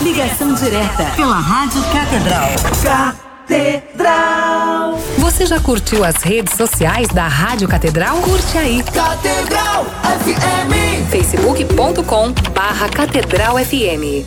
Ligação direta pela Rádio Catedral. Catedral. Você já curtiu as redes sociais da Rádio Catedral? Curte aí. Catedral FM. facebook.com/Catedral FM.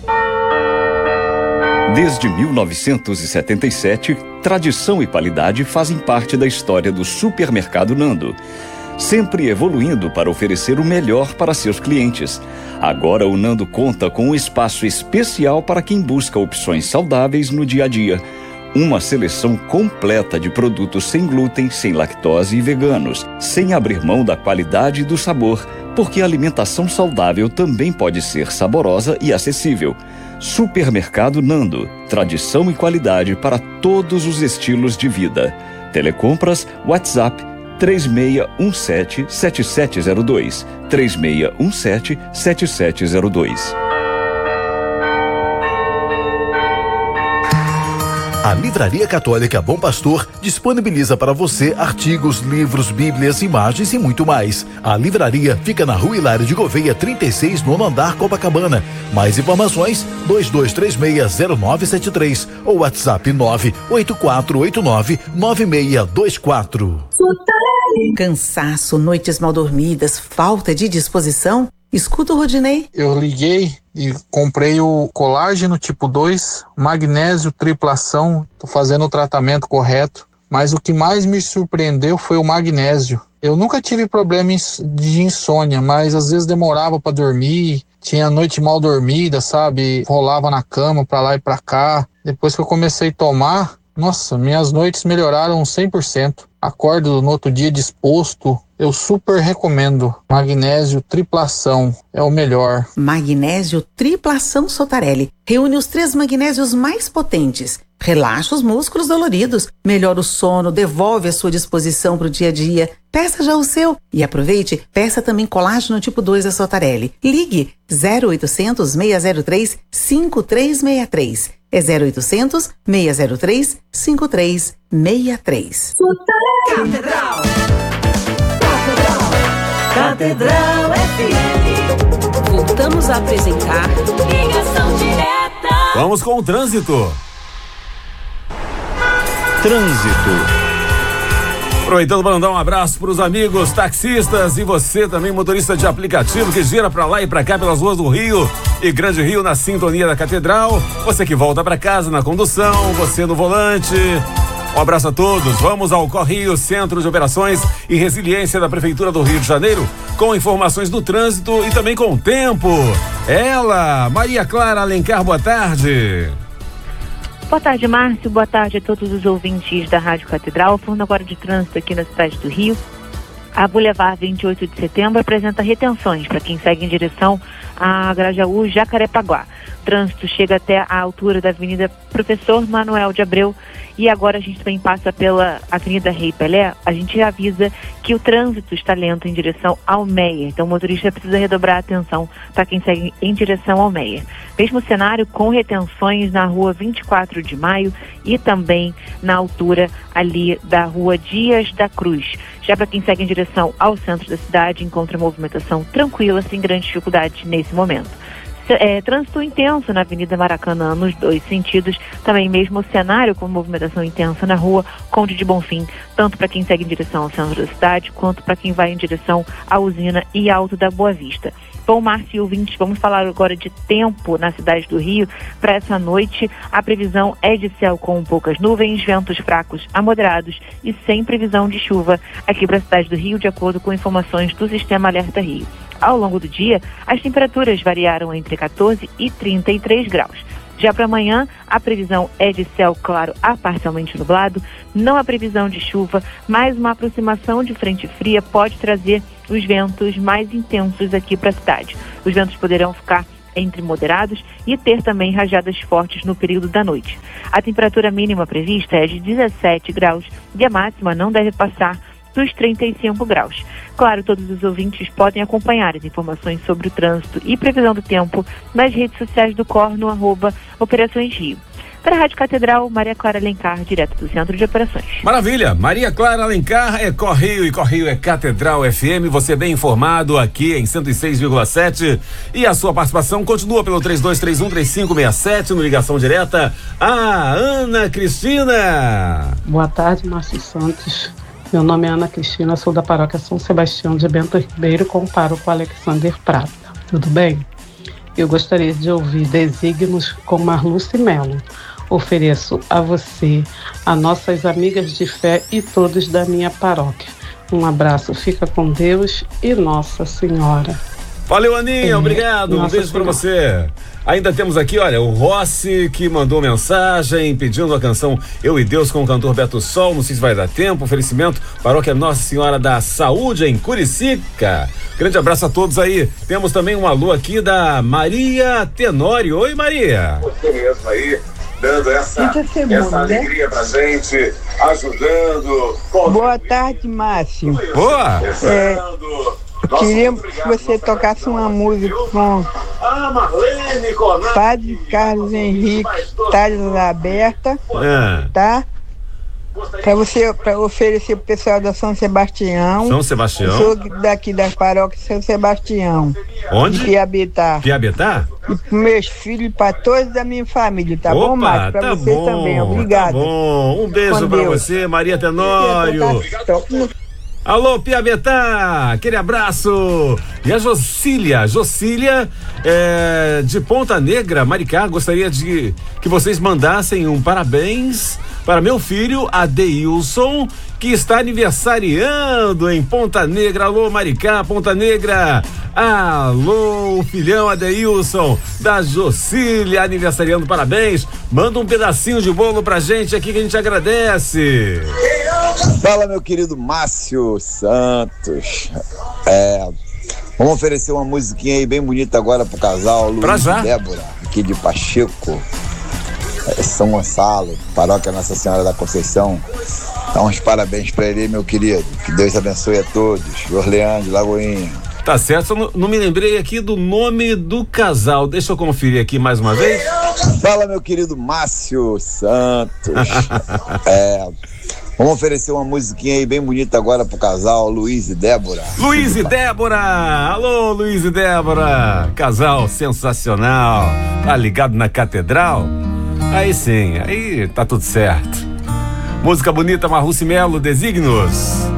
Desde 1977, tradição e qualidade fazem parte da história do Supermercado Nando, sempre evoluindo para oferecer o melhor para seus clientes. Agora o Nando conta com um espaço especial para quem busca opções saudáveis no dia a dia. Uma seleção completa de produtos sem glúten, sem lactose e veganos, sem abrir mão da qualidade e do sabor, porque a alimentação saudável também pode ser saborosa e acessível. Supermercado Nando, tradição e qualidade para todos os estilos de vida. Telecompras, WhatsApp 3617-7702, 3617-7702. A Livraria Católica Bom Pastor disponibiliza para você artigos, livros, bíblias, imagens e muito mais. A livraria fica na Rua Hilário de Gouveia, 36, nono andar, Copacabana. Mais informações, 22360973 ou WhatsApp 984899624. Cansaço, noites mal dormidas, falta de disposição? Escuta o Rodinei. Eu liguei e comprei o colágeno tipo 2, magnésio triplação. Tô fazendo o tratamento correto, mas o que mais me surpreendeu foi o magnésio. Eu nunca tive problema de insônia, mas às vezes demorava para dormir, tinha noite mal dormida, sabe? Rolava na cama para lá e para cá. Depois que eu comecei a tomar, nossa, minhas noites melhoraram 100%. Acordo no outro dia disposto. Eu super recomendo. Magnésio triplação é o melhor. Magnésio triplação Sotarelli reúne os 3 magnésios mais potentes. Relaxa os músculos doloridos, melhora o sono, devolve a sua disposição para o dia a dia. Peça já o seu e aproveite, peça também colágeno tipo 2 da Sotarelli. Ligue 0800 603 5363. É 0800 603 5363. Catedral. Catedral FM. Voltamos a apresentar Ligação direta. Vamos com o trânsito. Aproveitando para mandar um abraço para os amigos taxistas e você também, motorista de aplicativo que gira para lá e para cá pelas ruas do Rio e Grande Rio na sintonia da Catedral. Você que volta para casa na condução, você no volante. Um abraço a todos. Vamos ao Correio, Centro de Operações e Resiliência da Prefeitura do Rio de Janeiro, com informações do trânsito e também com o tempo. Ela, Maria Clara Alencar, boa tarde. Boa tarde, Márcio. Boa tarde a todos os ouvintes da Rádio Catedral. Falando agora de trânsito aqui na cidade do Rio. A Boulevard 28 de Setembro apresenta retenções para quem segue em direção a Grajaú, Jacarepaguá. O trânsito chega até a altura da Avenida Professor Manuel de Abreu. E agora a gente também passa pela Avenida Rei Pelé. A gente avisa que o trânsito está lento em direção ao Meia. Então o motorista precisa redobrar a atenção para quem segue em direção ao Meia. Mesmo cenário com retenções na rua 24 de Maio e também na altura ali da rua Dias da Cruz. Já para quem segue em direção ao centro da cidade, encontra movimentação tranquila, sem grandes dificuldades nesse momento. Trânsito intenso na Avenida Maracanã nos 2 sentidos, também mesmo cenário com movimentação intensa na rua Conde de Bonfim, tanto para quem segue em direção ao centro da cidade, quanto para quem vai em direção à usina e Alto da Boa Vista. Bom, Márcio e ouvintes, vamos falar agora de tempo na cidade do Rio. Para essa noite, a previsão é de céu com poucas nuvens, ventos fracos a moderados e sem previsão de chuva aqui para a cidade do Rio, de acordo com informações do Sistema Alerta Rio. Ao longo do dia, as temperaturas variaram entre 14 e 33 graus. Já para amanhã, a previsão é de céu claro a parcialmente nublado, não há previsão de chuva, mas uma aproximação de frente fria pode trazer os ventos mais intensos aqui para a cidade. Os ventos poderão ficar entre moderados e ter também rajadas fortes no período da noite. A temperatura mínima prevista é de 17 graus e a máxima não deve passar dos 35 graus. Claro, todos os ouvintes podem acompanhar as informações sobre o trânsito e previsão do tempo nas redes sociais do COR no @Operações Rio. Para a Rádio Catedral, Maria Clara Alencar, direto do Centro de Operações. Maravilha, Maria Clara Alencar é Correio e Correio é Catedral FM, você bem informado aqui em 106,7 e a sua participação continua pelo 3231-3567 no Ligação Direta. A Ana Cristina. Boa tarde, Márcio Santos. Meu nome é Ana Cristina, sou da paróquia São Sebastião de Bento Ribeiro, comparo com Alexander Prata. Tudo bem? Eu gostaria de ouvir Desígnios com Marluce Melo. Ofereço a você, a nossas amigas de fé e todos da minha paróquia. Um abraço, fica com Deus e Nossa Senhora. Valeu, Aninha, obrigado, um beijo pra você. Ainda temos aqui, olha, o Rossi que mandou mensagem pedindo a canção Eu e Deus com o cantor Beto Sol, não sei se vai dar tempo, oferecimento, paróquia Nossa Senhora da Saúde em Curicica. Grande abraço a todos aí. Temos também um alô aqui da Maria Tenório. Oi, Maria. Você mesmo aí, dando essa alegria pra gente, ajudando. Boa tarde, Márcio. Boa. Queria que você tocasse uma música com Padre Carlos Henrique, Talhas Aberta, tá? Para oferecer pro pessoal da São Sebastião. São Sebastião. Eu sou daqui da paróquia São Sebastião. Onde? De Piabetá. Piabetá? E para meus filhos e para todos da minha família, tá bom, Márcio? Para você também, obrigado. Tá bom, um beijo para você, Maria Tenório. Alô, Piabetá, aquele abraço. E a Jocília de Ponta Negra, Maricá, gostaria de que vocês mandassem um parabéns para meu filho Adeilson, que está aniversariando em Ponta Negra. Alô, Maricá, Ponta Negra. Alô, filhão Adeilson da Jocília, aniversariando, parabéns. Manda um pedacinho de bolo pra gente aqui que a gente agradece. Fala, meu querido Márcio Santos. Vamos oferecer uma musiquinha aí bem bonita agora pro casal Luiz e Débora, aqui de Pacheco, São Gonçalo, paróquia Nossa Senhora da Conceição. Dá uns parabéns pra ele, meu querido. Que Deus abençoe a todos. Orleans, Lagoinha. Tá certo, só não me lembrei aqui do nome do casal. Deixa eu conferir aqui mais uma vez. Fala, meu querido Márcio Santos. Vamos oferecer uma musiquinha aí bem bonita agora pro casal Luiz e Débora. Luiz e Débora! Alô, Luiz e Débora! Casal sensacional. Tá ligado na Catedral? Aí sim, aí tá tudo certo. Música bonita, Marluce Melo, Desígnios.